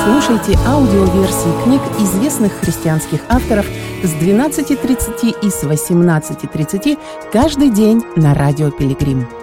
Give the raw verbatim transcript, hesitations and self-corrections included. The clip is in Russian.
Слушайте аудиоверсии книг известных христианских авторов с двенадцати тридцати и с восемнадцати тридцати каждый день на Радио Пилигрим.